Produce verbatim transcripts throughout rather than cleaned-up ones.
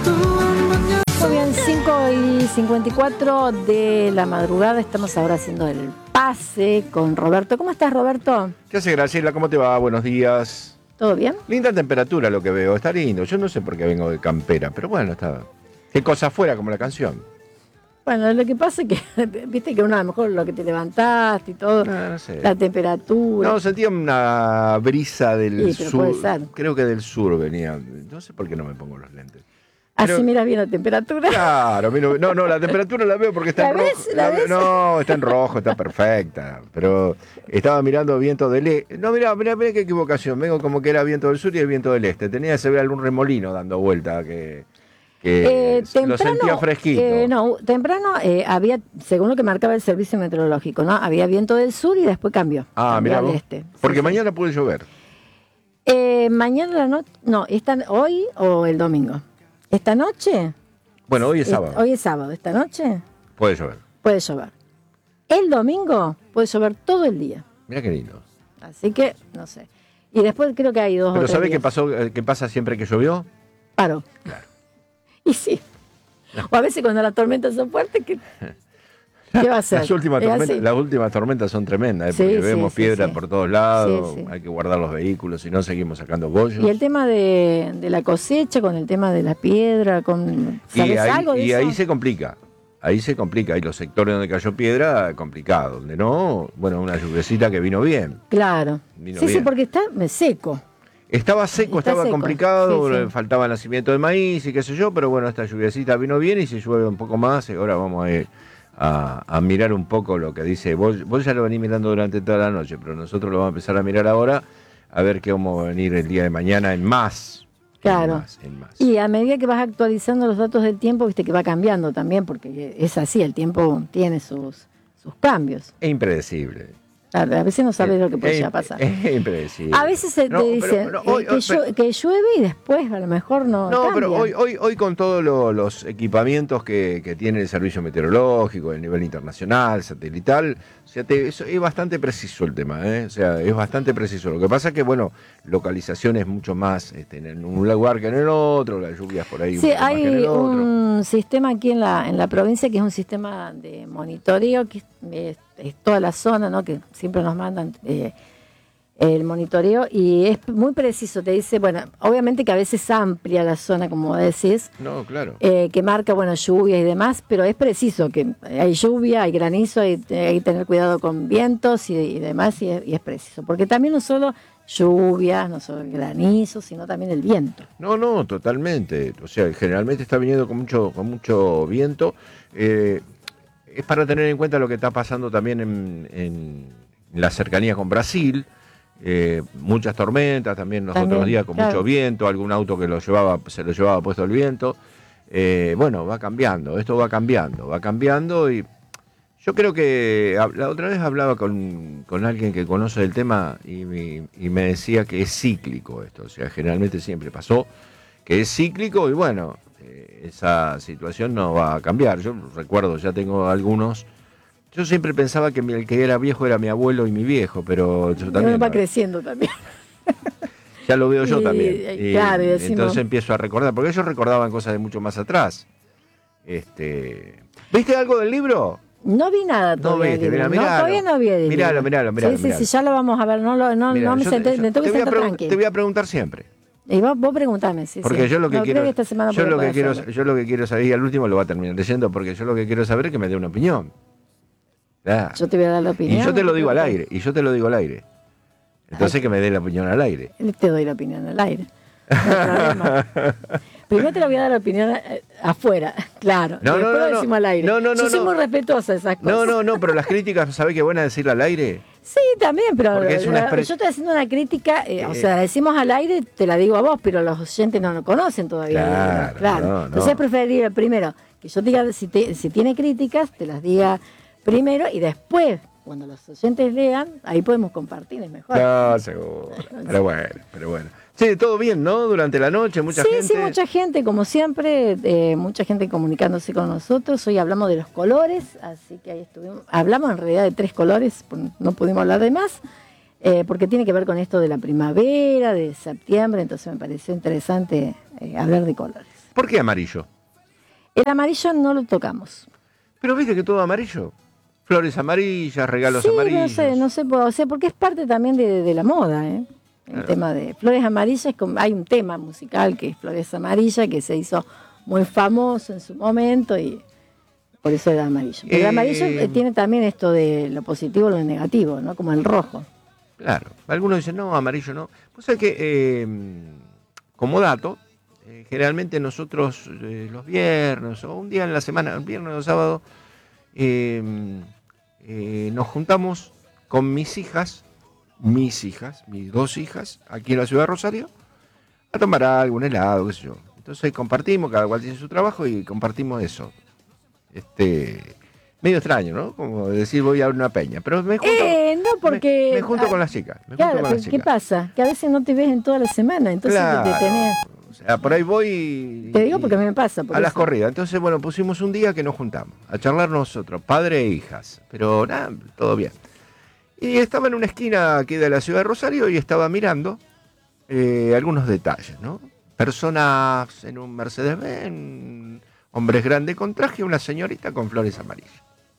Muy bien, cinco y cincuenta y cuatro de la madrugada, estamos ahora haciendo el pase con Roberto. ¿Cómo estás, Roberto? ¿Qué hace, Graciela? ¿Cómo te va? Buenos días. ¿Todo bien? Linda temperatura lo que veo, está lindo. Yo no sé por qué vengo de campera, pero bueno, está. Qué cosa fuera como la canción. Bueno, lo que pasa es que, viste que uno a lo mejor lo que te levantaste y todo, No, no sé. la temperatura. No, sentía una brisa del Sí, pero sur. puede ser. Creo que del sur venía. No sé por qué no me pongo los lentes. Así Pero- miras bien la temperatura. Claro, mira, no, no, la temperatura la veo porque está ¿La en rojo. ves? ¿La La- ves? No, está en rojo, está perfecta. Pero estaba mirando viento del este. No, mira, mira, mira qué equivocación. Vengo como que era viento del sur y el viento del este. Tenía que ver algún remolino dando vuelta que, que Eh, lo sentía fresquito. eh, no, temprano eh, había, según lo que marcaba el servicio meteorológico, ¿no? Había viento del sur y después cambió. Ah, cambió mira al vos. este. Porque Sí, sí. mañana puede llover. Eh, mañana la noche, no, esta, hoy o el domingo. Esta noche, Bueno, hoy es est- sábado. hoy es sábado, esta noche Puede llover. puede llover. El domingo puede llover todo el día. Mira qué lindo. Así que, no sé. Y después creo que hay dos o Pero tres ¿sabés qué días. pasó? eh, ¿Qué pasa siempre que llovió? Paró. Claro. Y sí. O a veces cuando las tormentas son fuertes, ¿qué, ¿qué va a hacer? Las últimas, Es tormentas, así. las últimas tormentas son tremendas, ¿eh? Sí, Porque sí, vemos sí, piedra sí. por todos lados, Sí, sí. hay que guardar los vehículos, si no seguimos sacando bollos. Y el tema de, de la cosecha, con el tema de la piedra, con ¿sabes Y ahí, algo de y eso? ahí se complica, ahí se complica, hay los sectores donde cayó piedra, complicado, donde no, bueno, una lluviecita que vino bien. Claro. Vino Sí, sí, bien. porque está seco. Estaba seco, Está estaba seco, complicado, sí, sí. faltaba nacimiento de maíz y qué sé yo, pero bueno, esta lluviecita vino bien y si llueve un poco más, ahora vamos a ir a, a mirar un poco lo que dice, vos, vos ya lo venís mirando durante toda la noche, pero nosotros lo vamos a empezar a mirar ahora, a ver qué vamos a venir el día de mañana en más. Claro. En más, en más. Y a medida que vas actualizando los datos del tiempo, viste que va cambiando también, porque es así, el tiempo tiene sus, sus cambios. Es impredecible. Claro, a veces no sabes lo que puede Es- llegar a pasar. Es impredecible. A veces se No, te pero- dicen pero eh, hoy- que, hoy- llo- que llueve y después a lo mejor no No, cambia. pero hoy, hoy, hoy con todos lo- los equipamientos que, que tiene el servicio meteorológico, el nivel internacional, satelital, o sea, te- eso es bastante preciso el tema, ¿eh? O sea, es bastante preciso. Lo que pasa es que, bueno, localización es mucho más este, en un lugar que en el otro, las lluvias por ahí un Sí, poco más que en hay el otro. un sistema aquí en la, en la provincia que es un sistema de monitoreo, que es, es toda la zona, ¿no? Que siempre nos mandan eh, el monitoreo y es muy preciso, te dice, bueno, obviamente que a veces amplia la zona, como decís, No, claro. eh, que marca, bueno, lluvia y demás, pero es preciso que hay lluvia, hay granizo, hay, hay que tener cuidado con vientos y, y demás, y es, y es preciso, porque también no solo lluvias, no solo el granizo, sino también el viento. No, no, totalmente. O sea, generalmente está viniendo con mucho, con mucho viento. Eh, es para tener en cuenta lo que está pasando también en, en la cercanía con Brasil. Eh, muchas tormentas, también los También, otros días con claro. mucho viento, algún auto que lo llevaba, se lo llevaba puesto el viento. Eh, bueno, va cambiando, esto va cambiando, va cambiando y yo creo que hab- la otra vez hablaba con, con alguien que conoce el tema y, me- y me decía que es cíclico esto, o sea, generalmente siempre pasó que es cíclico y bueno, eh, esa situación no va a cambiar. Yo recuerdo, ya tengo algunos, yo siempre pensaba que mi- el que era viejo era mi abuelo y mi viejo, pero yo Uno también va ahora- creciendo también. ya lo veo yo Y, también. eh, Y claro, y decimos- entonces empiezo a recordar, porque ellos recordaban cosas de mucho más atrás. Este, ¿viste algo del libro? No vi nada No todavía. viste, del libro. mirá, No, miralo. todavía no vi el Miralo, libro. miralo, miralo, Sí, miralo. sí, sí, ya lo vamos a ver. No, lo- no, Mirá, no me, yo senté, yo me tengo que te voy a sentar pregun- tranquilo. Te voy a preguntar siempre. Y vos, vos preguntame, sí, Porque sí. yo lo que No, quiero, creo que esta semana yo puedo lo que poder quiero, hacerlo. yo lo que quiero saber, y al último lo va a terminar leyendo, porque yo lo que quiero saber es que me dé una opinión. Claro. Yo te voy a dar la opinión. Y yo te lo digo al no aire, y yo te lo digo al aire. Entonces Ay. que me dé la opinión al aire. Te doy la opinión al aire. No hay problema. Primero te la voy a dar la opinión eh, afuera, claro. No, y no, después no, lo no. decimos al aire. No, no, no, Yo soy no. muy respetuosa de esas cosas. No, no, no, pero las críticas, ¿sabés qué buena decirla al aire? Sí, también, pero Porque es una la- expres- yo estoy haciendo una crítica, eh, o Eh. sea, la decimos al aire, te la digo a vos, pero los oyentes no lo conocen todavía. Claro, claro. no, no. Entonces es preferible primero que yo te diga, si, te- si tiene críticas, te las diga primero y después, cuando los oyentes lean, ahí podemos compartir, es mejor. No, seguro. Pero bueno, pero bueno. Sí, todo bien, ¿no? Durante la noche, mucha sí, gente. sí, mucha gente, como siempre, eh, mucha gente comunicándose con nosotros. Hoy hablamos de los colores, así que ahí estuvimos. Hablamos en realidad de tres colores, no pudimos hablar de más, eh, porque tiene que ver con esto de la primavera, de septiembre, entonces me pareció interesante eh, hablar de colores. ¿Por qué amarillo? El amarillo no lo tocamos. Pero viste que todo amarillo. Flores amarillas, regalos sí, amarillos. no sé, no sé, o sea, porque es parte también de, de la moda, ¿eh? El Claro. tema de flores amarillas, como- hay un tema musical que es Flores Amarillas, que se hizo muy famoso en su momento y por eso era amarillo. Pero el Eh, amarillo eh, tiene también esto de lo positivo y lo negativo, ¿no? Como el rojo. Claro. Algunos dicen, no, amarillo no. Pues es que, eh, como dato, eh, generalmente nosotros eh, los viernes o un día en la semana, el viernes o sábado, eh, eh, nos juntamos con mis hijas, mis hijas, mis dos hijas, aquí en la ciudad de Rosario, a tomar algo, un helado, qué sé yo. Entonces compartimos, cada cual tiene su trabajo y compartimos eso. Este, medio extraño, ¿no? Como decir voy a una peña, pero me junto, Eh, no, porque... me, me junto ah, con las chicas. Me claro, junto con las ¿qué chicas. pasa? Que a veces no te ves en toda la semana, entonces Claro. te tenés... O sea, por ahí voy y, Te digo porque a mí me pasa. Por a las eso. corridas. Entonces, bueno, pusimos un día que nos juntamos a charlar nosotros, padre e hijas. Pero nada, todo bien. Y estaba en una esquina aquí de la ciudad de Rosario y estaba mirando eh, algunos detalles, ¿no? Personas en un Mercedes-Benz, hombres grandes con traje, una señorita con flores amarillas.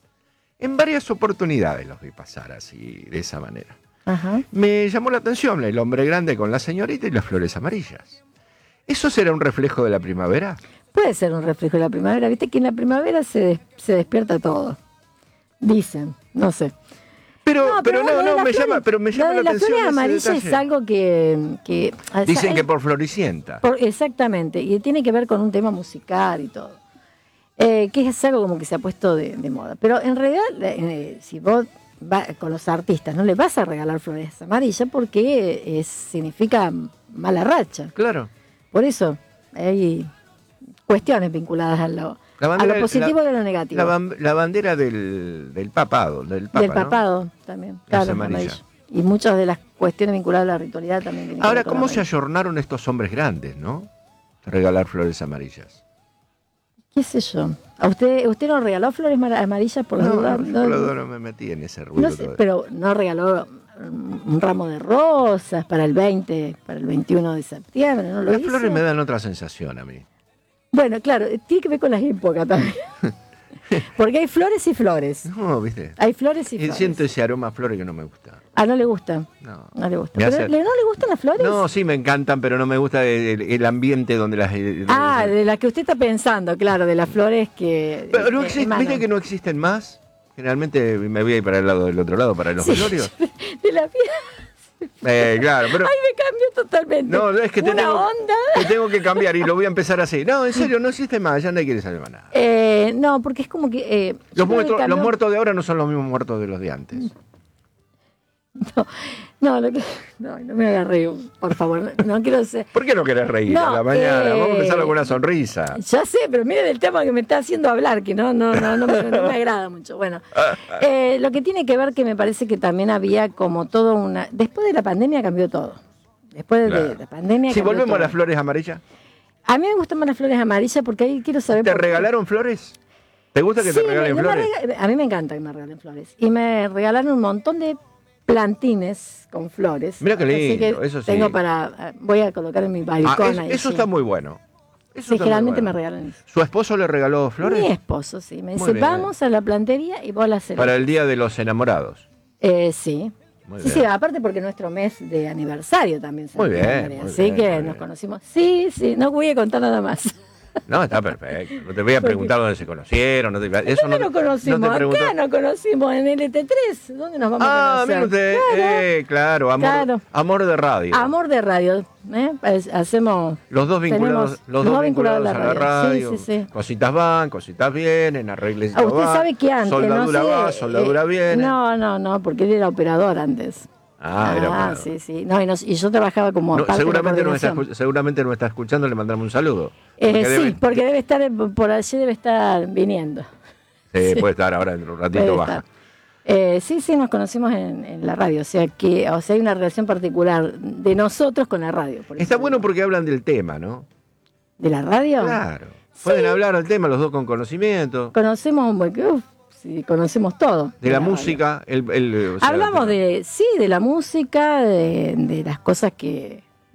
En varias oportunidades los vi pasar así, de esa manera. Ajá. Me llamó la atención el hombre grande con la señorita y las flores amarillas. ¿Eso será un reflejo de la primavera? Puede ser un reflejo de la primavera. Viste que en la primavera se, des- se despierta todo. Dicen, no sé. Pero no, pero no, bueno, no, las me flores- llama, pero me lo llama de la las atención flores ese amarillas detalle. es algo que... que o Dicen sea, que es- por floricienta. por- exactamente, y tiene que ver con un tema musical y todo. Eh, que es algo como que se ha puesto de, de moda. Pero en realidad, eh, si vos vas con los artistas, no les vas a regalar flores amarillas porque es, significa mala racha. Claro. Por eso hay cuestiones vinculadas a lo, La a bandera- lo positivo la- y a lo negativo. La, ban- la bandera del, del papado, del papa, Del ¿no? papado también, claro, amarilla. amarillo. Y muchas de las cuestiones vinculadas a la ritualidad también. tienen que Ahora, ver con ¿cómo se amarillo. ayornaron estos hombres grandes, no? Regalar flores amarillas. ¿Qué sé yo? ¿A usted usted no regaló flores mar- amarillas por la No, duda? no, yo por la duda no me metí en ese ruido. no sé, todavía. pero no regaló un ramo de rosas para el veinte, para el veintiuno de septiembre, ¿no lo Las hizo? flores me dan otra sensación a mí. Bueno, claro, tiene que ver con las épocas también. Porque hay flores y flores. No, ¿viste? Hay flores y Y flores. siento ese aroma a flores que no me gusta. Ah, no le gusta. No. No le gusta. Me ¿Pero hace- le- no le gustan las flores? No, sí me encantan, pero no me gusta el, el ambiente donde las... Ah, de las que usted está pensando, claro, de las flores que... Pero no que existe, emanan. ¿viste que no existen más? Generalmente me voy a ir para el lado del otro lado, para los Sí, velorios. de la piel. Eh, claro, pero... Ay, me cambió totalmente. No, es que te Una tengo, onda. te tengo que cambiar y lo voy a empezar así. No, en serio, no existe más, ya no hay que saber más nada. Eh, no, porque es como que... eh, yo Los, creo que muertos, cambió- los muertos de ahora no son los mismos muertos de los de antes. No, no, lo que- no, no me agarré, por favor, no, no quiero ser... ¿Por qué no querés reír No, a la mañana? eh, Vamos a empezar con una sonrisa. Ya sé, pero miren el tema que me está haciendo hablar, que no, no, no, no, me, no me agrada mucho. Bueno, eh, lo que tiene que ver que me parece que también había como todo una... Después de la pandemia cambió todo. Después de Claro. la pandemia Si cambió volvemos a todo. las flores amarillas, A mí me gustan más las flores amarillas porque ahí quiero saber... ¿te por qué. regalaron flores? ¿Te gusta que Sí, te regalen me- no me flores? rega- a mí me encanta que me regalen flores. Y me regalaron un montón de plantines con flores. Mirá qué Así lindo, que eso sí. tengo para... Voy a colocar en mi Ah, balcón. es- ahí, eso sí. está muy bueno. Eso Sí, está muy generalmente me bueno. regalan eso. ¿Su esposo le regaló flores? Mi esposo, sí. Me Muy dice, bien. vamos a la plantería y vos las Para celebras. el Día de los Enamorados. Eh, sí. Muy Sí, bien. sí, aparte porque nuestro mes de aniversario también se Muy bien, aniversaria, muy así bien, que muy nos bien. conocimos. Sí, sí, no voy a contar nada más. No, está perfecto. No te voy a Porque- preguntar dónde se conocieron. No te, eso ¿Dónde no, nos conocimos? no te pregunto. Acá nos conocimos en L T tres. ¿Dónde nos vamos Ah, a mire conocer? usted. Claro. Eh, claro, amor, Claro. amor de radio. Amor de radio. ¿eh? Pues hacemos. Los dos vinculados, tenemos- los dos vinculados a la radio. Sí, sí, sí. Cositas van, cositas vienen, arregles Ah, usted sabe que antes. Soldadura no sé, va, soldadura eh, viene. No, no, no, porque él era operador antes. Ah, era operador. sí, sí. No, y, nos- y yo trabajaba como. No, parte de la seguramente, no está, coordinación. escu- seguramente no está escuchando, le mandamos un saludo. Eh, Porque sí, debe- porque debe estar eh, por allí, debe estar viniendo. Sí, sí. puede estar ahora en un ratito Puede baja. estar. Eh, sí, sí, nos conocimos en, en la radio, o sea que, o sea, hay una relación particular de nosotros con la radio. por Está eso bueno digo. porque hablan del tema, ¿no? ¿De la radio? Claro. Pueden hablar del tema los dos con conocimiento. Conocemos, bueno, uf, sí, conocemos todo. De la radio. música. El, el, o sea, Hablamos de, sí, de la música, de, de las cosas que,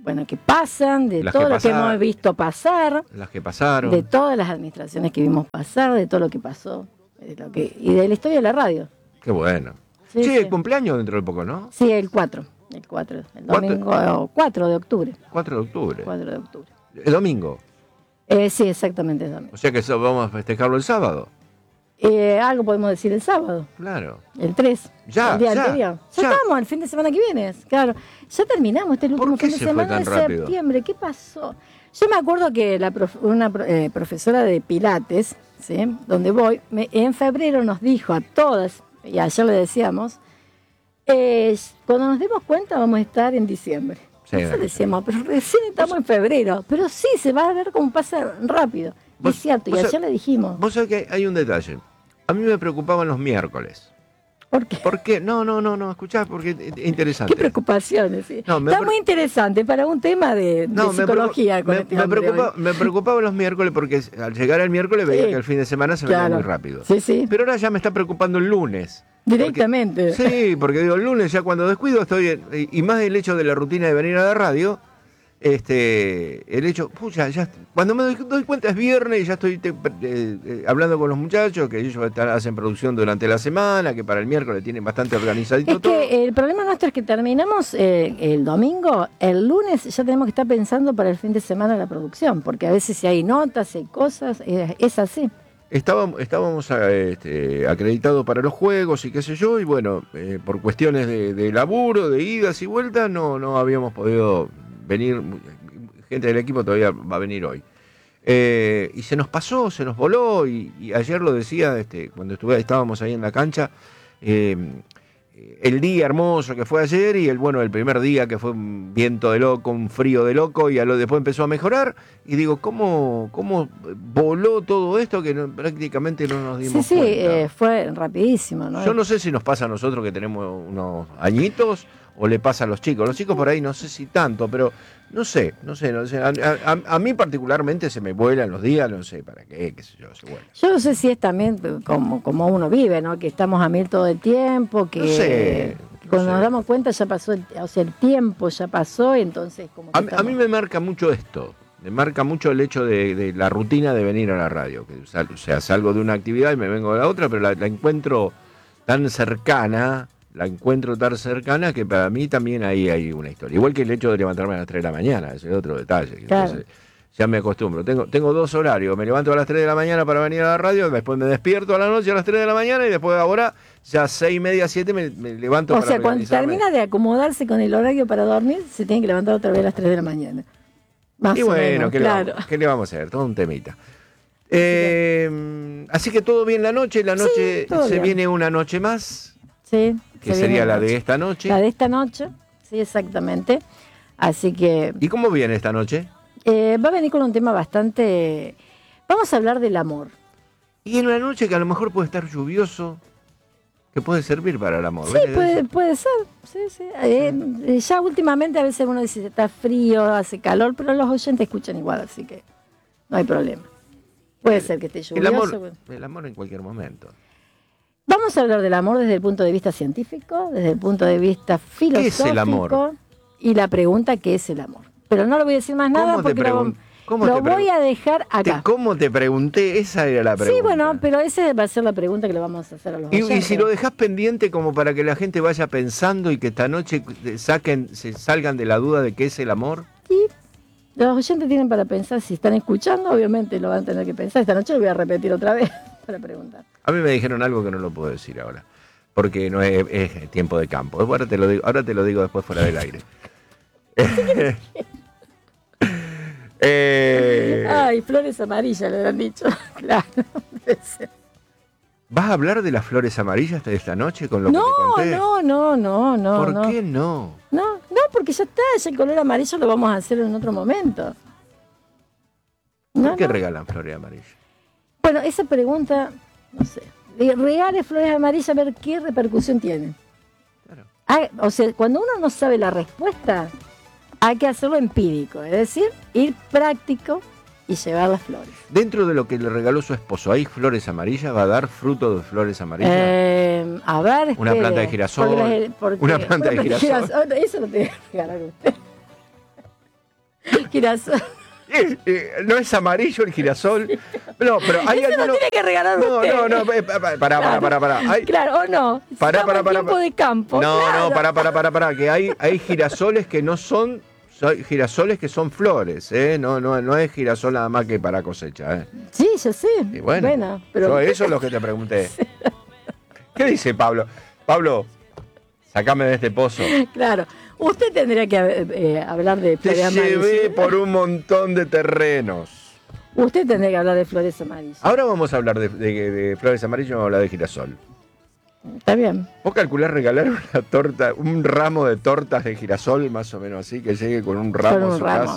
bueno, que pasan, de Las todo que lo que pasaron. hemos visto pasar, Las que pasaron. de todas las administraciones que vimos pasar, de todo lo que pasó, de lo que, y de la historia de la radio. Qué bueno. Sí, Sí, sí. el cumpleaños dentro de poco, ¿no? Sí, el cuatro, el cuatro, el ¿Cuatro? domingo cuatro de octubre. cuatro de octubre. cuatro de octubre. El domingo. Eh, sí, exactamente, el domingo. O sea que eso vamos a festejarlo el sábado. Eh, algo podemos decir el sábado, Claro. el tres, Ya, el día ya, anterior. Ya, ya. estamos, el fin de semana que viene, claro. Ya terminamos este es el ¿Por último qué fin de se fue semana tan de rápido? septiembre. ¿Qué pasó? Yo me acuerdo que la prof- una pro- eh, profesora de Pilates, ¿sí? Donde voy, me- en febrero nos dijo a todas, y ayer le decíamos, eh, cuando nos demos cuenta vamos a estar en diciembre. Sí, Eso claro. decíamos, pero recién estamos en febrero. Pero sí, se va a ver cómo pasa rápido. Y Vos- es cierto, y vos ayer sab- le dijimos. Vos sabés que hay un detalle. A mí me preocupaban los miércoles. ¿Por qué? ¿Por qué? No, no, no, no, escuchá, porque es es interesante. Qué preocupaciones, sí. No, me Está pre- muy interesante para un tema de, de No, me psicología. preocupa- con me, este me hombre preocupa- hoy. me preocupaban los miércoles porque al llegar el miércoles veía Sí. que el fin de semana se venía Claro. muy rápido. Sí, sí. Pero ahora ya me está preocupando el lunes. Directamente. Porque- sí, porque digo, el lunes ya cuando descuido estoy, en- y y más el hecho de la rutina de venir a la radio, este, el hecho, pucha, ya, cuando me doy, doy cuenta es viernes y ya estoy te- eh, eh, hablando con los muchachos, que ellos están- hacen producción durante la semana, que para el miércoles tienen bastante organizadito Es todo. que el problema nuestro es que terminamos eh, el domingo, el lunes ya tenemos que estar pensando para el fin de semana la producción, porque a veces si hay notas, si hay cosas, eh, es así. Estábamos, estábamos este, acreditados para los juegos y qué sé yo, y bueno, eh, por cuestiones de, de laburo, de idas y vueltas, no, no habíamos podido venir. Gente del equipo todavía va a venir hoy. Eh, y se nos pasó, se nos voló, y, y ayer lo decía, este, cuando estuve, estábamos ahí en la cancha, eh, el día hermoso que fue ayer y el bueno el primer día que fue un viento de loco, un frío de loco, y a lo después empezó a mejorar, y digo, ¿cómo, cómo voló todo esto que no- prácticamente no nos Sí, dimos sí, cuenta? eh, fue rapidísimo, ¿no? Yo no sé si nos pasa a nosotros que tenemos unos añitos o le pasa a los chicos. Los chicos por ahí no sé si tanto, pero no sé, no sé. No sé. A, a- a mí particularmente se me vuelan los días, no sé para qué, qué sé yo, se vuelan. Yo no sé si es también como, como uno vive, ¿no? Que estamos a mil todo el tiempo, que No sé, no cuando sé. nos damos cuenta ya pasó, el, o sea, el tiempo ya pasó, y entonces como que A, mí- a estamos- mí me marca mucho esto. Me marca mucho el hecho de, de la rutina de venir a la radio. Que, sal- o sea, salgo de una actividad y me vengo de la otra, pero la, la encuentro tan cercana, la encuentro tan cercana que para mí también ahí hay una historia. Igual que el hecho de levantarme a las tres de la mañana, ese es otro detalle. Claro. Entonces, ya me acostumbro. Tengo, tengo dos horarios. Me levanto a las tres de la mañana para venir a la radio, después me despierto a la noche a las tres de la mañana y después ahora, ya seis y media, siete, me, me levanto O para sea, cuando organizarme. termina de acomodarse con el horario para dormir, se tiene que levantar otra vez a las tres de la mañana. Más Y o bueno, menos, ¿qué, le claro. vamos, ¿qué le vamos a hacer? Todo un temita. Eh, así que todo bien la noche. La noche Sí, todo se bien. viene una noche más, Sí, que se sería viene la noche. de esta noche. La de esta noche, sí, exactamente. Así que ¿Y cómo viene esta noche? eh, va a venir con un tema bastante... Vamos a hablar del amor. Y en una noche que a lo mejor puede estar lluvioso, que puede servir para el amor. Sí, ¿ves? puede, puede ser. Sí, sí. Eh, eh, ya últimamente a veces uno dice está frío, hace calor, pero los oyentes escuchan igual, así que no hay problema. Puede ser que esté El lluvioso. amor, bueno. el amor en cualquier momento. Vamos a hablar del amor desde el punto de vista científico, desde el punto de vista filosófico. es el amor? Y la pregunta, ¿qué es el amor? Pero no le voy a decir más nada ¿Cómo te porque lo, pregun- cómo lo te voy pregun- a dejar Te- acá. ¿Cómo te pregunté? Esa era la pregunta. Sí, bueno, pero esa va a ser la pregunta que le vamos a hacer a los Y, y oyentes. si lo dejas pendiente como para que la gente vaya pensando y que esta noche saquen, se salgan de la duda de qué es el amor. Y los oyentes tienen para pensar, si están escuchando, obviamente lo van a tener que pensar. Esta noche lo voy a repetir otra vez para preguntar. A mí me dijeron algo que no lo puedo decir ahora, porque no es, es tiempo de campo. Ahora te lo digo, ahora te lo digo después fuera del aire. eh, Ay, flores amarillas le han dicho. Claro. ¿Vas a hablar de las flores amarillas de esta noche con lo No, que te conté? no, no, no, no. ¿Por no. qué no? No, no, porque ya está, ya el color amarillo lo vamos a hacer en otro momento. ¿Por No, qué no. regalan flores amarillas? Bueno, esa pregunta, no sé. Le regale flores amarillas a ver qué repercusión tiene. Claro. Ah, o sea, cuando uno no sabe la respuesta, hay que hacerlo empírico, es decir, ir práctico y llevar las flores. Dentro de lo que le regaló su esposo, ¿hay flores amarillas? ¿Va a dar fruto de flores amarillas? Eh, a ver, Una espere, planta de girasol, porque las- porque- una planta de girasol. Eso lo tiene que regalar usted. Girasol. Eh, eh, no es amarillo el girasol. No, pero hay Eso algunos. no tiene que regalar No, usted. no, no, eh, pará, pará, pará, pará. Hay... Claro, o no. Pará, Estamos pará, en pará, tiempo pará. de campo. No, claro. no, pará, pará, pará, pará, que hay, hay girasoles que no son, son girasoles que son flores, ¿eh? No, no, no es girasol nada más que para cosecha, ¿eh? Sí, yo sé. Y bueno, bueno, pero yo eso es lo que te pregunté. ¿Qué dice Pablo? Pablo, sacame de este pozo. claro. Usted tendría que eh, hablar de Te flores llevé amarillas. por un montón de terrenos. Usted tendría que hablar de flores amarillas. Ahora vamos a hablar de, de- de flores amarillas, vamos a hablar de girasol. Está bien. ¿Vos calculás regalar una torta, un ramo de tortas de girasol, más o menos así, que llegue con un ramo Con a un su ramo. casa?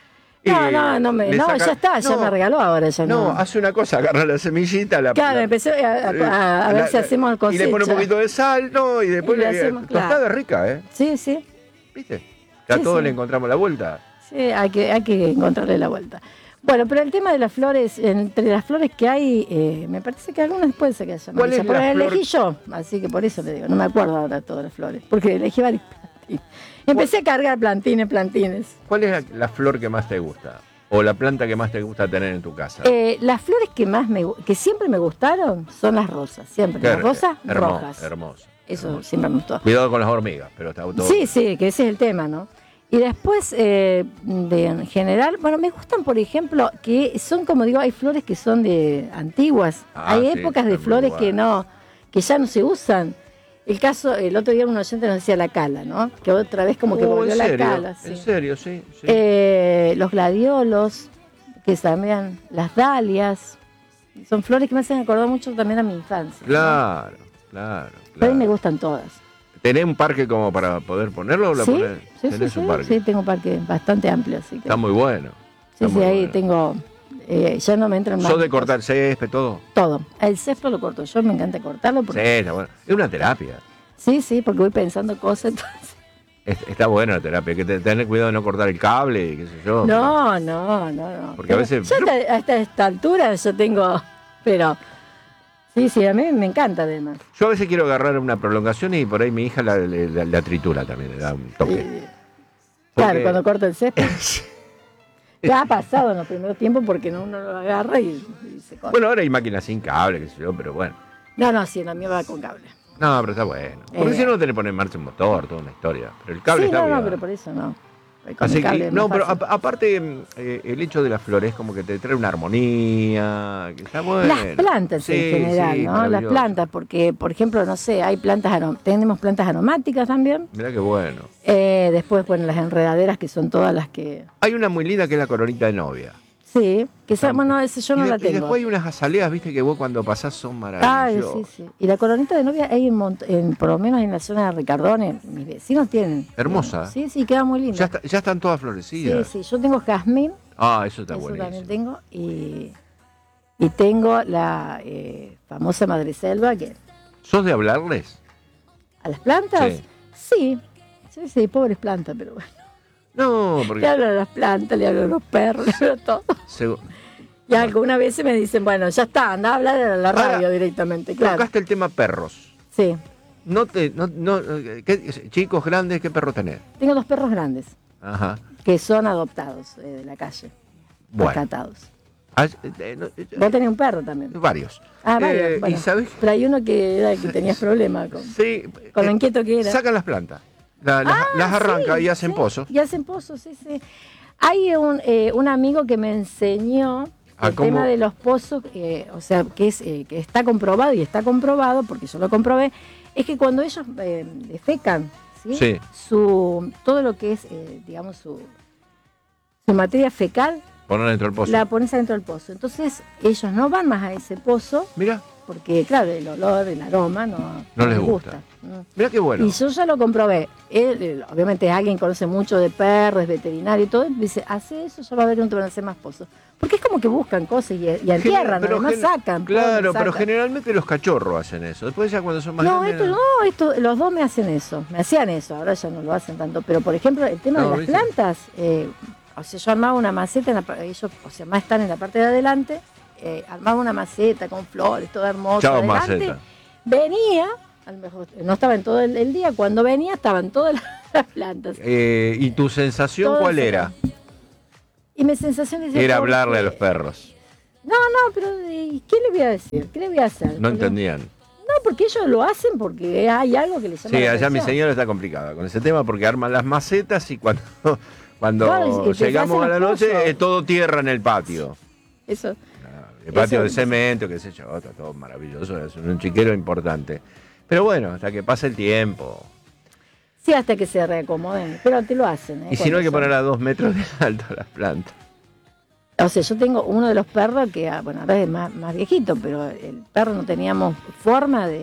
No, Y no, no, me, le no saca- ya está, ya No, me regaló ahora. Ya No, no, hace una cosa, agarra la semillita, la Claro, la- empecé a, a- a- a ver la- si hacemos Y cosecha. le pone un poquito de sal, no, y después Y le le, hacemos, tostada claro. rica, ¿eh? Sí, sí. ¿Viste? Ya Sí, todos sí. le encontramos la vuelta. Sí, hay que, hay que encontrarle la vuelta. Bueno, pero el tema de las flores, entre las flores que hay, eh, me parece que algunas puede ser que haya ¿Cuál es amarillas, pero la las flor? elegí yo, así que por eso le digo, no me acuerdo ahora de todas las flores, porque elegí varios plantines. Empecé a cargar plantines, plantines. ¿Cuál es la, la flor que más te gusta? ¿O la planta que más te gusta tener en tu casa? Eh, las flores que más me gu- que siempre me gustaron son las rosas, siempre. Qué Las rosas hermo- rojas. Hermoso. Eso hermoso. siempre me gustó. Cuidado con las hormigas, pero está todo. Sí, sí, que ese es el tema, ¿no? Y después, eh, de, en general, bueno, me gustan, por ejemplo, que son, como digo, hay flores que son de antiguas. Ah, hay sí, épocas de está muy flores bueno. que no, que ya no se usan. El caso, el otro día un oyente nos decía la cala, ¿no? Que otra vez como que Oh, volvió ¿en la serio? cala. Sí. En serio, sí. sí. Eh, los gladiolos, que también, las dalias, son flores que me hacen acordar mucho también a mi infancia. ¿no? Claro, claro. Pero a mí me claro. gustan todas. ¿Tenés un parque como para poder ponerlo o la Sí, ponés? sí, sí, ¿Tenés sí, un parque? sí, tengo un parque bastante amplio, así que... Está muy bueno. Sí, está sí, muy ahí bueno. tengo, eh, ya no me entran más. ¿Sos de cortar césped, todo? Todo. El césped lo corto yo, me encanta cortarlo. Sí, Porque, está bueno. Es una terapia. sí, sí, porque voy pensando cosas. Entonces... Es- está buena la terapia. Hay que te- tener cuidado de no cortar el cable y qué sé yo. No, no, no, no. Porque a veces- Yo hasta, hasta esta altura yo tengo, pero... Sí, sí, a mí me encanta además. Yo a veces quiero agarrar una prolongación y por ahí mi hija la, la- la tritura también, le da un toque. Eh, Claro, Porque- cuando corto el césped. Ya ha pasado en los primeros tiempos porque no, uno lo agarra y, y se corta. Bueno, ahora hay máquinas sin cable, qué sé yo, pero bueno. No, no, sí, la mía va con cable. No, pero está bueno. Porque Eh. si no te le pones en marcha un motor, toda una historia. Pero el cable Sí, está no, bien. no, pero por eso no. Con Así el cable que, es no, más pero fácil. a- aparte, mm, eh, el hecho de las flores como que te trae una armonía, que está bueno. Las plantas Sí, en general, sí, ¿no? Las maravilloso. plantas, porque, por ejemplo, no sé, hay plantas arom- tenemos plantas aromáticas también. Mirá qué bueno. Eh, después, bueno, las enredaderas, que son todas las que... Hay una muy linda que es la coronita de novia. Sí, que esa, bueno, ese yo y, no de- la y tengo. después hay unas azaleas, viste, que vos cuando pasás son Ay, maravillosas. sí, sí. Y la coronita de novia hay en, mont- en por lo menos en la zona de Ricardones, mis vecinos tienen. Hermosa. Sí, sí, queda muy linda. Ya, está- ya están todas Sí, florecidas. sí, yo tengo jazmín, Ah, eso está eso buenísimo. también tengo, y, y tengo la eh, famosa madreselva, que ¿Sos de hablarles? a las plantas, Sí. sí, sí, sí, pobres plantas, pero bueno. No, Le porque... hablo a las plantas, le hablo a los perros, le hablo a todo. segu- Y algunas veces me dicen, bueno, ya está, anda a hablar a la radio Ahora, directamente, claro. Tocaste el tema perros. Sí, No te, no, no, ¿qué- chicos grandes, ¿qué perro tenés? tengo dos perros grandes Ajá. que son adoptados eh, de la calle, Bueno. rescatados. Ah, eh, no, eh, Vos tenés un perro también. varios. Ah, varios. Eh, bueno. ¿Y sabés? Pero hay uno que era el que tenías problemas con, Sí. con lo eh, inquieto que era. Sacan las plantas. La- las, Ah, las arranca sí, y hacen sí, pozos. Y hacen pozos, sí, sí. Hay un, eh, un amigo que me enseñó Ah, el ¿cómo? tema de los pozos, eh, o sea, que es eh, que está comprobado y está comprobado, porque yo lo comprobé, es que cuando ellos eh, defecan, ¿sí? Sí. Su, todo lo que es, eh, digamos, su, su materia fecal, Poner dentro del pozo. la pones adentro del pozo. Entonces, ellos no van más a ese pozo, Mira, porque, claro, el olor, el aroma no, No les gusta. Mm. mira qué bueno. Y yo ya lo comprobé. Él, él, obviamente, es alguien que conoce mucho de perros, es veterinario y todo. Dice, hace eso, ya va a haber un te van a hacer más pozos. Porque es como que buscan cosas y, y entierran, Pero además gen- sacan. Claro, ponen, pero sacan. generalmente los cachorros hacen eso. Después ya cuando son más No, grandes. esto, no, esto, los dos me hacen eso. Me hacían eso, ahora ya no lo hacen tanto. Pero, por ejemplo, el tema No, de las ¿viste? plantas, eh, o sea, yo armaba una maceta, en la, par- ellos, o sea, más están en la parte de adelante, eh, armaba una maceta con flores, toda hermosa. Chao, adelante. maceta. Venía, a lo mejor no estaba en todo el, el día, cuando venía estaban todas las plantas. Eh, ¿Y tu sensación Todas cuál se- era? Y mi sensación es... Ir a hablarle a los perros. No, no, pero ¿y ¿qué le voy a decir? ¿Qué le voy a hacer? No entendían. No, porque ellos lo hacen porque hay algo que les llama Sí, la allá atención. mi señora está complicada con ese tema porque arman las macetas y cuando, cuando Claro, y te llegamos a hacen la los noche pozos. es todo tierra en el patio. Eso. El patio Eso- de cemento, qué sé yo, está todo maravilloso, es un chiquero importante. Pero bueno, hasta que pase el tiempo. Sí, hasta que se reacomoden, pero te lo hacen. ¿eh? Y si no hay que Cuando poner a dos metros de alto las plantas. son- O sea, yo tengo uno de los perros que, ah, bueno, ahora es más, más viejito, pero el perro no teníamos forma de